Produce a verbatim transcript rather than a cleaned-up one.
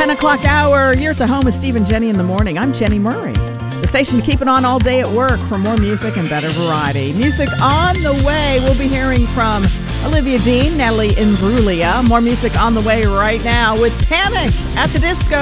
ten o'clock hour. You're at the home of Steve and Jenny in the morning. I'm Jenny Murray. The station to keep it on all day at work for more music and better variety. Music on the way. We'll be hearing from Olivia Dean, Natalie Imbruglia. More music on the way right now with Panic at the Disco.